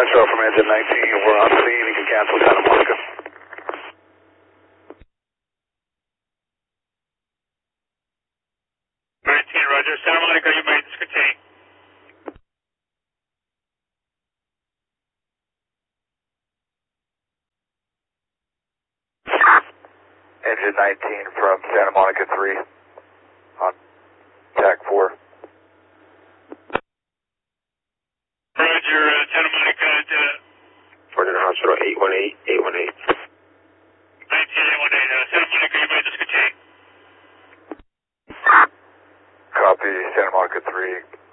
Metro from engine 19, we're on scene, you can cancel Santa Monica. Roger. Santa Monica, you may discontinue. Engine 19 from Santa Monica 3 on TAC 4. Roger, Santa Monica, Roger, Hospital 818, 818. 19818, Santa Monica, you may discontinue. Copy, Santa Monica 3.